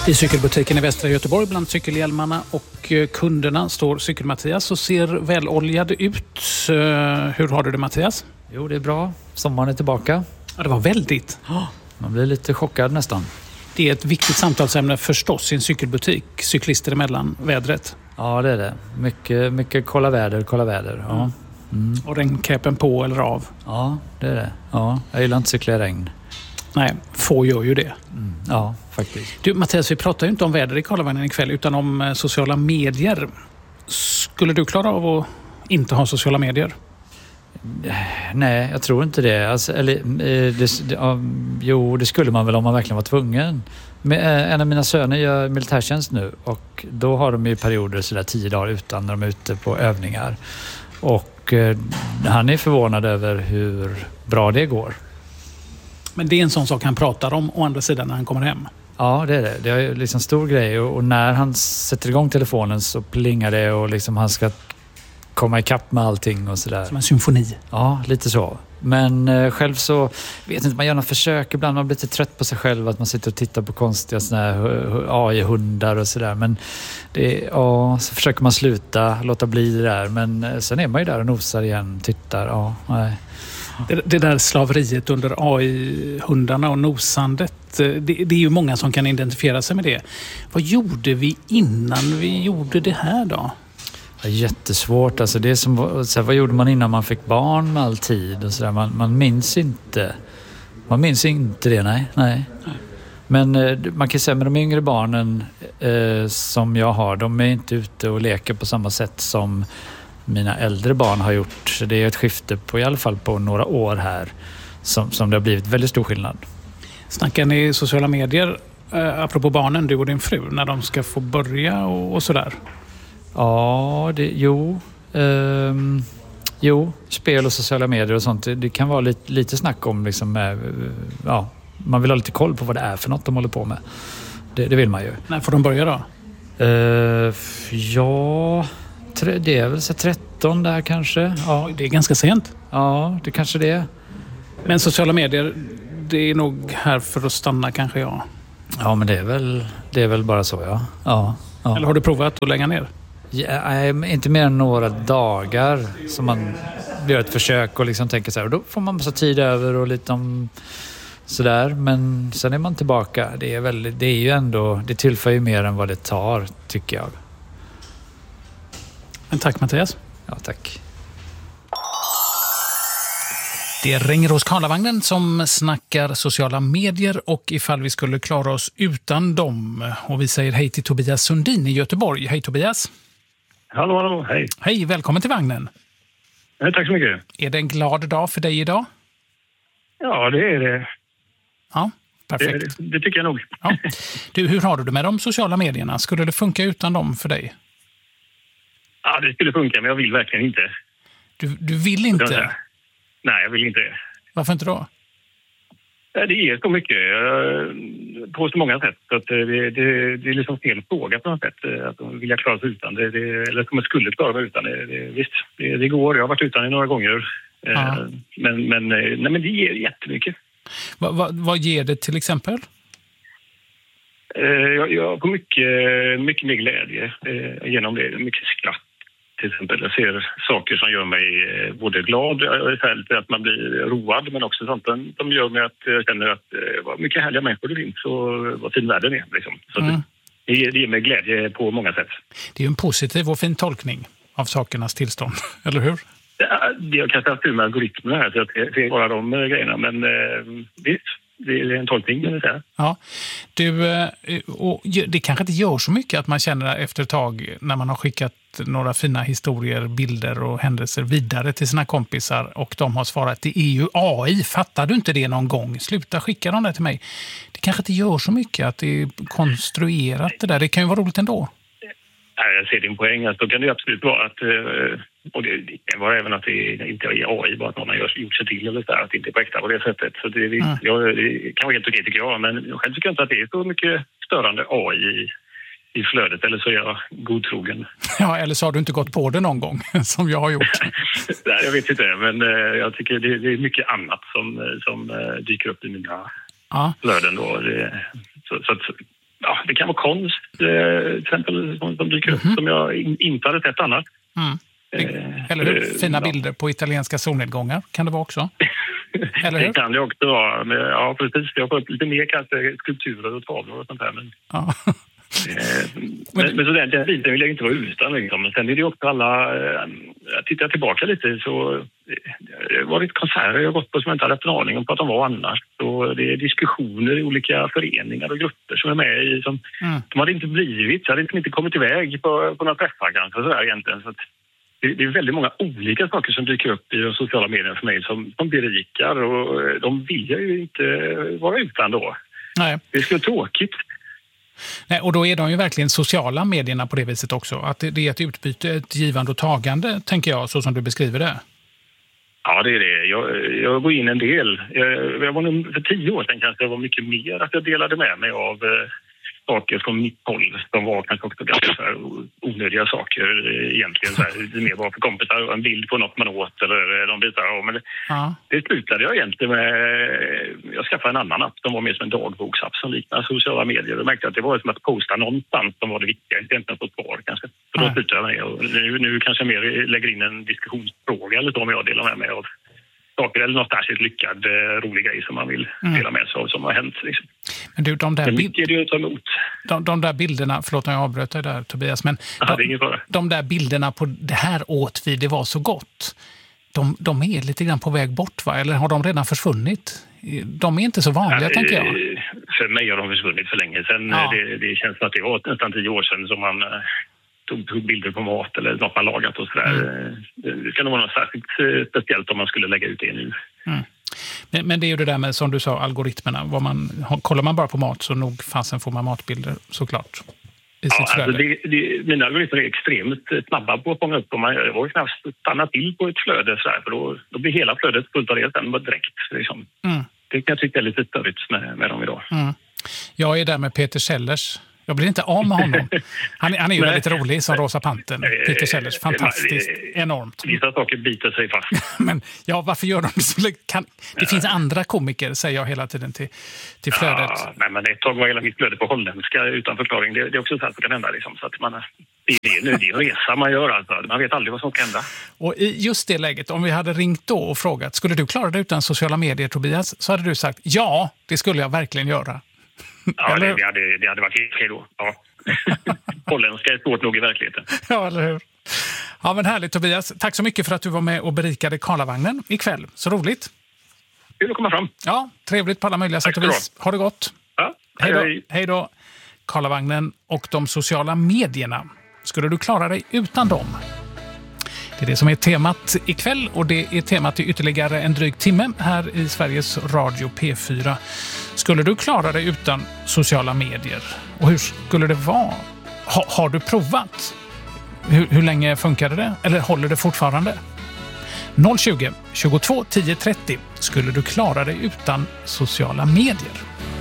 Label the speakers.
Speaker 1: I cykelbutiken i Västra Göteborg bland cykelhjälmarna och kunderna står Cykel-Mattias och ser väloljad ut. Hur har du det, Mattias?
Speaker 2: Jo, det är bra. Sommaren är tillbaka.
Speaker 1: Ja, det var väldigt.
Speaker 2: Man blir lite chockad nästan.
Speaker 1: Det är ett viktigt samtalsämne förstås i en cykelbutik, cyklister emellan, vädret.
Speaker 2: Ja, det är det. Mycket kolla väder. Ja.
Speaker 1: Mm. Och regnkäppen på eller av.
Speaker 2: Ja, det är det. Ja, jag gillar inte cykla i regn.
Speaker 1: Nej, få gör ju det.
Speaker 2: Ja, faktiskt.
Speaker 1: Du, Mattias, vi pratar ju inte om väder i Karlavagnen ikväll utan om sociala medier. Skulle du klara av att inte ha sociala medier?
Speaker 2: Nej, jag tror inte det. Alltså, det skulle man väl om man verkligen var tvungen. En av mina söner gör militärtjänst nu och då har de ju perioder sådär 10 dagar utan när de är ute på övningar. Och han är förvånad över hur bra det går.
Speaker 1: Men det är en sån sak han pratar om å andra sidan när han kommer hem.
Speaker 2: Ja, det är det. Det är ju liksom stor grej och när han sätter igång telefonen så plingar det och liksom han ska komma ikapp med allting och sådär.
Speaker 1: Som en symfoni.
Speaker 2: Ja, lite så. Men själv så vet inte, man gör några försök ibland, man blir lite trött på sig själv att man sitter och tittar på konstiga såna här AI-hundar och sådär. Men så försöker man sluta, låta bli det där. Men sen är man ju där och nosar igen, tittar, nej.
Speaker 1: Det där slaveriet under AI-hundarna och nosandet, det är ju många som kan identifiera sig med det. Vad gjorde vi innan vi gjorde det här då?
Speaker 2: Ja, jättesvårt. Alltså det som, så här, vad gjorde man innan man fick barn med all tid? Och så där? Man minns inte. Man minns inte det, nej. Men man kan säga med de yngre barnen som jag har, de är inte ute och leker på samma sätt som mina äldre barn har gjort. Så det är ett skifte på i alla fall på några år här som det har blivit väldigt stor skillnad. Snackar
Speaker 1: ni i sociala medier apropå barnen, du och din fru, när de ska få börja och sådär?
Speaker 2: Ja, spel och sociala medier och sånt. Det kan vara lite snack om liksom, man vill ha lite koll på vad det är för något de håller på med. Det vill man ju.
Speaker 1: När får de börja då?
Speaker 2: Det är väl så 13 där kanske. Ja,
Speaker 1: det är ganska sent.
Speaker 2: Ja, det kanske det är. Men
Speaker 1: sociala medier, det är nog här för att stanna kanske, ja.
Speaker 2: Ja, men det är väl bara så, ja.
Speaker 1: Eller har du provat att lägga ner?
Speaker 2: Ja, inte mer än några dagar som man gör ett försök och liksom tänker så här. Och då får man massa tid över och lite om sådär. Men sen är man tillbaka. Det är ju ändå, det tillför ju mer än vad det tar, tycker jag.
Speaker 1: Men tack, Mattias.
Speaker 2: Ja, tack.
Speaker 1: Det är Ringerås Karlavagnen som snackar sociala medier och ifall vi skulle klara oss utan dem. Och vi säger hej till Tobias Sundin i Göteborg. Hej Tobias.
Speaker 3: Hallå, hej.
Speaker 1: Hej, välkommen till vagnen.
Speaker 3: Tack så mycket.
Speaker 1: Är det en glad dag för dig idag?
Speaker 3: Ja, det är det.
Speaker 1: Ja, perfekt.
Speaker 3: Det tycker jag nog.
Speaker 1: Ja. Du, hur har du det med de sociala medierna? Skulle det funka utan dem för dig?
Speaker 3: Ja, det skulle funka, men jag vill verkligen inte.
Speaker 1: Du vill inte?
Speaker 3: Nej, jag vill inte.
Speaker 1: Varför inte då?
Speaker 3: Det ger så mycket på så många sätt. Att det är liksom fel fråga på något sätt. Att de vill klara sig utan det. Eller att de skulle klara sig utan det. Visst, det går. Jag har varit utan det några gånger. Men det ger jättemycket.
Speaker 1: Vad ger det till exempel?
Speaker 3: Jag får mycket mer glädje genom det. Mycket skratt. Till exempel, jag ser saker som gör mig både glad, att man blir road, men också sånt de gör mig att jag känner att vad mycket härliga människor det finns och vad fin världen är. Liksom. Så det ger mig glädje på många sätt.
Speaker 1: Det är ju en positiv och fin tolkning av sakernas tillstånd, eller hur?
Speaker 3: Jag kanske har haft med algoritmerna här, så att det är bara de grejerna, men visst. Det är en tolkning, kan jag säga.
Speaker 1: Ja. Det kanske inte gör så mycket att man känner efter ett tag när man har skickat några fina historier, bilder och händelser vidare till sina kompisar och de har svarat, det är ju AI, fattar du inte det någon gång? Sluta skicka dem där till mig. Det kanske inte gör så mycket att det är konstruerat det där. Det kan ju vara roligt ändå.
Speaker 3: Jag ser din poäng. Alltså, då kan det absolut vara att, och det kan vara även att det inte är AI, bara att någon har gjort sig till eller så där, att det inte är på äkta på det sättet. Så det kan vara helt okej, tycker jag, men själv tycker jag inte att det är så mycket störande AI i flödet, eller så är jag godtrogen.
Speaker 1: Ja, eller så har du inte gått på det någon gång, som jag har gjort.
Speaker 3: Nej, jag vet inte, men jag tycker det är mycket annat som dyker upp i mina flöden då. kan vara konst till exempel som dyker upp som jag inte hade sett annars.
Speaker 1: Eller hur? Fina bilder på italienska solnedgångar kan det vara också. Eller hur?
Speaker 3: Det kan det också vara. Men, ja, precis. Jag har fått lite mer kanske skulpturer och tavlor och sånt där. Men, men så den biten vill jag inte vara utan. Liksom. Men sen är det också alla... Jag tittar tillbaka lite så... Det har varit konserter jag har gått på som jag inte hade haft en aning om på att de var annars. Så det är diskussioner i olika föreningar och grupper som är med i. Som, de hade inte blivit, så hade inte kommit iväg på några träffar kanske sådär egentligen. Så att, det är väldigt många olika saker som dyker upp i de sociala medierna för mig som berikar och de vill jag ju inte vara utan då.
Speaker 1: Nej.
Speaker 3: Det är så tråkigt.
Speaker 1: Nej, och då är de ju verkligen sociala medierna på det viset också. Att det är ett utbyte, ett givande och tagande, tänker jag, så som du beskriver det.
Speaker 3: Ja, det är det. Jag går in en del. Jag var nog för 10 år sedan kanske det var mycket mer att jag delade med mig av saker från mitt håll. De var kanske också ganska så här onödiga saker egentligen. Så här, det mer var för kompisar, en bild på något man åt eller de bitar. Men det slutade jag egentligen med. Jag skaffade en annan app som var mer som en dagboksapp som liknar sociala medier. Jag märkte att det var som att posta någonstans som var det viktiga. Inte egentligen på ett par kanske. Så då slutade jag med det. Och nu kanske jag mer lägger in en diskussionsfråga eller så om jag delar med mig av saker eller något särskilt lyckad, rolig grej som man vill dela med sig av som har hänt. Liksom.
Speaker 1: Men du, de där bilderna, förlåt om jag avbröt dig där Tobias, men de där bilderna på det här åt vi, det var så gott. De är lite grann på väg bort, va? Eller har de redan försvunnit? De är inte så vanliga, tänker jag.
Speaker 3: För mig har de försvunnit för länge sedan. Det känns som att det var nästan 10 år sedan som man tog bilder på mat eller något man lagat och sådär. Det ska nog vara något särskilt speciellt om man skulle lägga ut det nu.
Speaker 1: Men det är ju det där med, som du sa, algoritmerna. Kollar man bara på mat så nog fasen får man matbilder, såklart. I sitt flöde.
Speaker 3: Mina algoritmer är extremt snabba på att fånga upp. Jag vågar knappt stanna till på ett flöde så här, för då blir hela flödet fullt av det sen direkt. Liksom. Det kan jag tycka är lite störigt med dem idag.
Speaker 1: Jag är där med Peter Sellers. Jag blir inte av med honom. Han är ju väldigt rolig som Rosa Pantern. Peter Sellers, fantastiskt, enormt.
Speaker 3: Vissa saker biter sig fast.
Speaker 1: Men varför gör de det så? Det finns andra komiker, säger jag hela tiden till flödet.
Speaker 3: Nej, men ett tag var hela mitt flöde på holländska utan förklaring. Det är också så att det kan hända. Liksom, så att det är en resa man gör. Alltså. Man vet aldrig vad som kan hända. Och
Speaker 1: i just det läget, om vi hade ringt då och frågat, skulle du klara dig utan sociala medier, Tobias? Så hade du sagt, ja, det skulle jag verkligen göra.
Speaker 3: Ja, det hade varit helt okej då. Ja. Holländska är svårt nog i verkligheten.
Speaker 1: Ja, eller hur? Ja, men härligt Tobias. Tack så mycket för att du var med och berikade Karlavagnen ikväll. Så roligt.
Speaker 3: Kul att komma fram.
Speaker 1: Ja, trevligt på alla möjliga sätt och vis. Ha det gott.
Speaker 3: Ja,
Speaker 1: hej då. Karlavagnen och de sociala medierna. Skulle du klara dig utan dem? Det är det som är temat ikväll och det är temat i ytterligare en dryg timme här i Sveriges Radio P4. Skulle du klara dig utan sociala medier? Och hur skulle det vara? Har du provat? Hur länge funkade det? Eller håller det fortfarande? 020 22 10 30. Skulle du klara dig utan sociala medier?